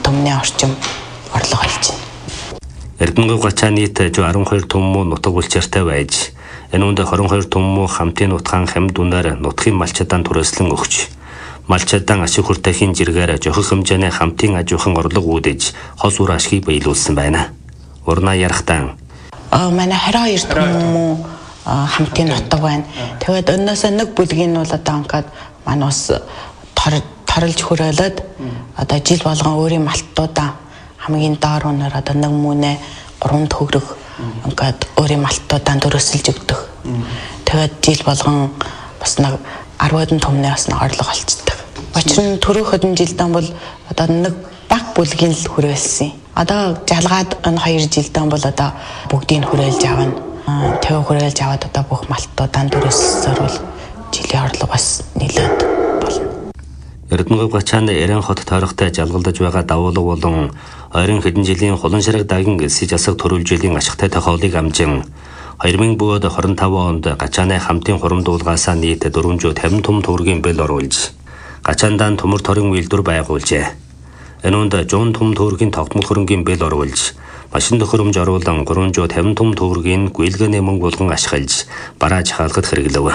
төмний орчим орлого олж байна. Эрдэнэгүй гачаа нийт 12 төммөө нутаг булчиртай байж энэ үндэ 22 төммөө хамтын нутгаан хямд үнээр нутгийн малчадаан түрээслэн өгч малчадаан ашиг хүртэхийн зэрэгээр жохих хэмжээний хамтын ажуухан орлого үүдэж хос үр ашгийг биелүүлсэн байна. Урнаа ярахтаа манай 22 төммөө хамтын нутаг байна. Тэгээд өнөөсөө нэг бүлгийн нь бол одоо ингээд манай бас торлж хүрээлээд одоо жил болгон өөрийн малтуудаа хамгийн доор үнээр одоо нэг мөнэ 3 төгрөг ингээд өөрийн малтуудаа дөрөсөлж өгдөг. Тэгээд жил болгон бас нэг 10 төмнээ бас нэг орлого олцдог. Учир нь түрүү хэдэн жилдээ бол одоо нэг баг бүлгийн л хүрээлсэн. Одоо жалгаад энэ 2 жилдээ бол одоо бүгдийг хүрээлж авна. Тэгээ хүрээлж аваад одоо бүх малтуудаа дөрөсөлсөөр бол жилийн орлого бас нэлээд болно. Эрдэнэгүй гачааны Эрен хот тойрогтой жалгалдаж байгаа давуулга болон ойрын хэдэн жилийн хулан ширэг дагийн элсэж асах төрүүлжлийн ашигтай тохиолыг амжин 2025 онд гачааны хамтын хурам дуулгаасаа нийт 450 том төгрөгийн бэл оруулж гачаандаа төмөр торын үйлдвэр байгуулжээ. Энэ үнд 100 том төгрөгийн тогтмол хөрөнгийн бэл оруулж машин төхөөрөмж оруулан 350 том төгрөгийн гүйлгээний мөнгө болгон ашиглаж бараа жахаалгад хэрэглэв.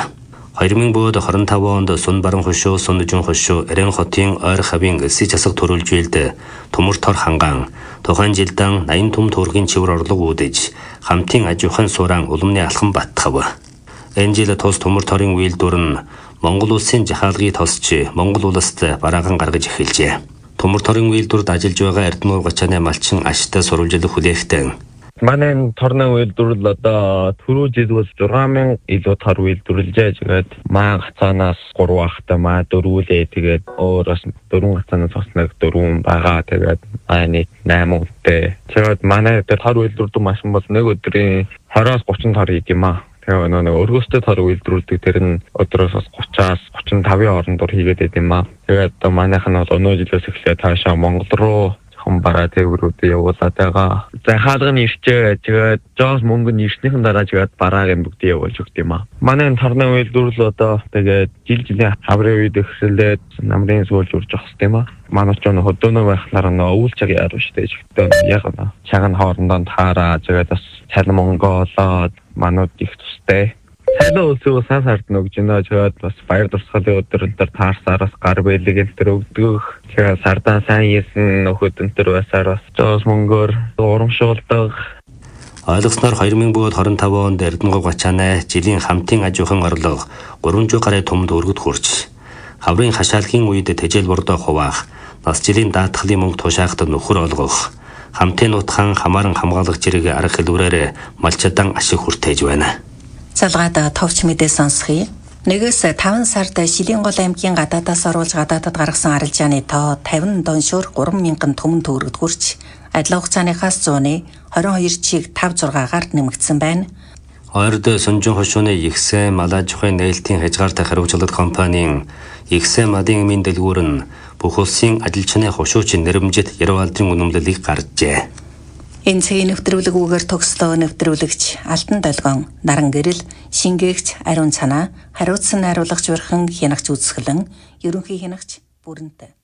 2025 онд Сун баран хошуу, Сун жүн хошуу, Эрен хотын ойр хавийн элсэж асах төрүүлжүүлд төмөр тор хангаан тухайн жилдээ 80 том төгрөгийн чивэр орлого үүдэж хамтын ажуухан сууран улмны алхан баттгав. Энэ жил тус төмөр торын үйлдвэр нь Монгол улсын жахаалгыг тосч Монгол улсад бараахан гаргаж эхэлжээ. Төмөр торын үйлдвэрд ажиллаж байгаа Эрдэнэгүй гачааны малчин ашигтай сурвалжлах хүлээхтэй. Манай торны үйлдвэрлэл одоо түрүү жил бол 6000 илүү тор үйлдвэрлэжээ. Тэгээд маа гацаанаас 3 ахтай маа 4 үлээ. Тэгээд өөрөөс 4 гацаанаас бас нэг 4 байгаа. Тэгээд нийт 8 үлээ. Тэгээд манай тор үйлдвэрлэдэг машин бол нэг өдрийн 20-30 тор хийх юм аа. Тэгээ нэг өргөстэй тор үйлдвэрлэдэг тэр нь өдрөөс 30-аас 35-ын хооронд хийгээд байд юм аа. Тэгээд манайх нь бол өнөө жилээс эхлээд таашаа Монгол руу бараа тээврүүдээ явуулаад байгаа. За хаалганы ирчээ тэгээд жоос мөнгө нь ирснийхэн дараа тэгээд бараагийн бүгд явуулж өгд юм аа. Манай торны үйлдвэрлэл одоо тэгээд жилийн хаврын үед эхлээд намрын суулж урж авах юм аа. Манай ч нэг хөдөөнөө байхлаар нэг өвөл цаг яарав штэ жигтэй яг нэг цаг нь хоорондоо таараа тэгээд бас цалин мөнгө олоод манууд их тустай. Цалин үлсээ сайн сард нөгж нөө тэгээд бас баяр дурсгалын өдрөөр таарсаараас гар бэлэг энэ төр өгдөг. Тэгэхээр сардаа сайн ийсэн нөхөд энэ төр байсаар бас жоос мөнгөөр урамшуулдаг. Ойлгосноор 2025 онд Эрдэнэгүй гачааны жилийн хамтын ажуухан орлого 300 гаруй том төгрөгөд хүрч хаврын хашаалгийн үед тэжээл бордоо хуваах, нас жилийн даатгалын мөнгө тушаахад нөхөр олгох, хамтын нутгаан хамааран хамгаалах зэрэг арга хэлбэрээр малчадаан ашиг хүртээж байна. Залгаад товч мэдээ сонсхий. Нэгээс 5 сард Шилэнгол аймгийн гадаадаас оруулж гадаадад гаргасан арилжааны тоо 50 доншуур 3000 төмөн төгрөгд хүрч адилхан хугацааныхаас 100-ны 22 чиг 5-6-гаар нэмэгдсэн байна. Ойрд Сүнжин хошууны Ихсэн Малажихын нээлтийн хязгаартай хариуцлага компанийн Ихсэн мадын эмийн дэлгүүр нь бүх улсын ажилчны хошуучин нэрмжит Ярвалдрын үнэмлэлийг гаргажээ. Энэ цагийн нэвтрүүлгүүгээр төгслөө нэвтрүүлэгч Алтан Долгон, Наран Гэрэл, Шингээгч Ариун Цанаа, хариуцсан найруулагч Урхан Хянагч Үзэсгэлэн, ерөнхий хянагч Бүрэнтэй.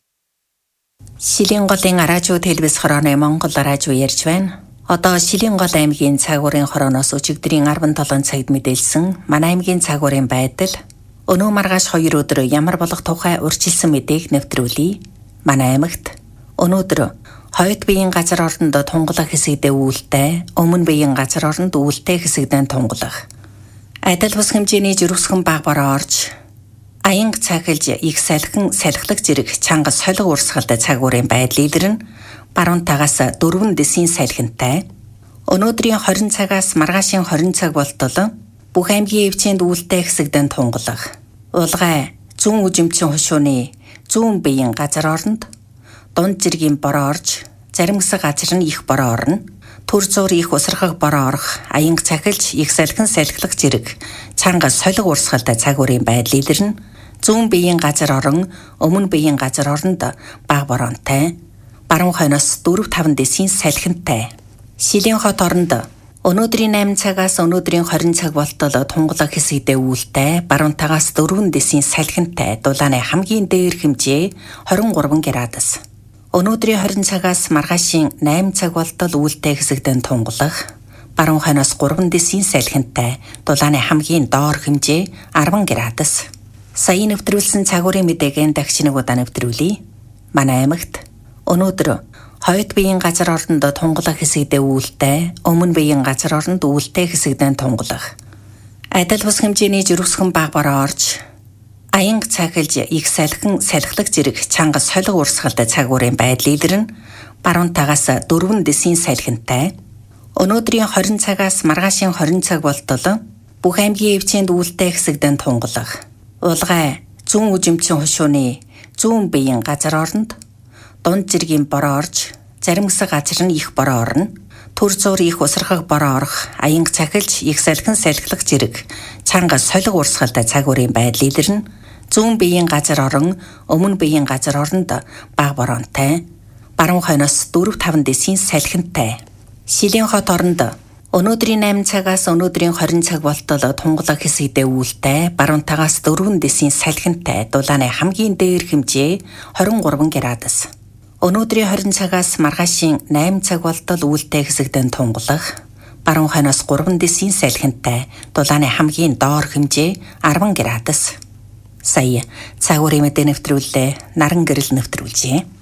Шилэнголын радио телевиз хорооны Монгол радио ярьж байна. Одоо Шилэнгол аймгийн цагуурын хорооноос өчигдрийн 17 цагт мэдээлсэн манай аймгийн цагуурын байдал өнөө маргааш 2 өдөр ямар болох тухай урьдчилсан мэдээг нэвтрүүлье. Манай аймагт өнөөдөр хойд биеийн газар оронд тунгалах хэсэгдээ үүлтэй, өмнө биеийн газар оронд үүлтэй хэсэгдээ тунгалах. Адил бус хэмжээний жирэмсгэн баг бороо орж, аянг цахилж их салхин салхилах зэрэг чангас солих урсгалд цагуурын байдал илэрнэ. Баруун тагаас 4 дэсийн салхинтай. Өнөөдрийн 20 цагаас маргаашийн 20 цаг болтол бүх аймгийн эвчээнд үүлтэй хэсэгдээ тунгалах. Улгай зүүн үжимчин хошууны зүүн биеийн газар оронд дунд зэргийн бороо орж, зарим хэсэг газар нь их бороо орно. Төр зур их усрахаг бороо орох, аянг цахилж их салхин салхилах зэрэг чангас солих урсгалтай цагуурын байдал илэрнэ. Зүүн биеийн газар орон, өмнө биеийн газар оронд баг бороонтай. Баруун хойноос 4-5 дэсийн салхинтай. Шилэн хот оронд өнөөдрийн 8 цагаас өнөөдрийн 20 цаг болтол тунгалаг хэсэгдээ үүлтэй, баруун тагаас 4 дэсийн салхинтай. Дулааны хамгийн дээр хэмжээ 23 градус. Өнөөдрийн 20 цагаас маргаашийн 8 цаг болтол үүлтэй хэсэгдэн тунгалах баруун хойноос 3 дэсийн салхинтай дулааны хамгийн доор хэмжээ 10 градус. Сая нэвтрүүлсэн цагуурийн мэдээгийн дахиж нэг удаа нэвтрүүлье. Манай аймагт өнөөдөр хойд биеийн газар оронд тунгалах хэсэгдээ үүлтэй, өмнө биеийн газар оронд үүлтэй хэсэгдэн тунгалах. Адил бус хэмжээний жирэмсхэн баг бороо орж аянга цахилж их салхин салхилах зэрэг чанга солих урсгалтай цагуурийн байдал илэрнэ. Баруун тагаас 4 дэсийн салхинтай. Өнөөдрийн 20 цагаас маргаашийн 20 цаг болтол бүх аймгийн эвчээнд үүлтэй хэсэгдэн тунгалах. Улгай зүүн үжимчин хошууны зүүн биеийн газар оронд дунд зэргийн бороо орж зарим хэсэг газар нь их бороо орно. Төр зур их усрахаг бороо орох, аянга цахилж их салхин салхилах зэрэг чанга солих урсгалтай цагуурийн байдал илэрнэ. Зүүн биеийн газар орон өмнө биеийн газар оронд баг бороонтай, баруун хойноос 4-5 дэсийн салхинтай. Шилийн хот оронд өнөөдрийн 8 цагаас өнөөдрийн 20 цаг болтол тунгалах хэсэгдээ үүлтэй, баруун тагаас 4 дэсийн салхинтай дулааны хамгийн дээр хэмжээ 23 градус. Өнөөдрийн 20 цагаас маргаашийн 8 цаг болтол үүлтэй хэсэгдэн тунгалах, баруун хойноос 3 дэсийн салхинтай дулааны хамгийн доор хэмжээ 10 градус. Сая цагуурийн мэдээ нэвтрүүллээ, наран гэрэл нэвтрүүлжээ.